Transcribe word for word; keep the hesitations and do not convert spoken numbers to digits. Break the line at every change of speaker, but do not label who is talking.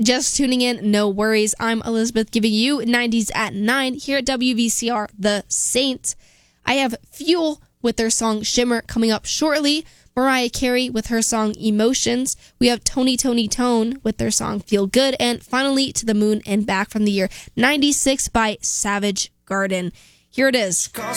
just tuning in, no worries. I'm Elizabeth giving you nineties at nine here at W V C R The Saint. I have Fuel with their song Shimmer coming up shortly. Mariah Carey with her song Emotions. We have Tony Tony Tone with their song Feel Good. And finally, To the Moon and Back from the year ninety-six by Savage Garden. Here it is.